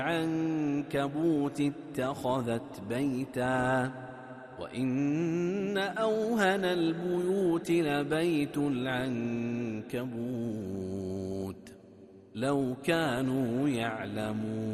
العنكبوت اتخذت بيتا وإن أوهن البيوت لبيت العنكبوت لو كانوا يعلمون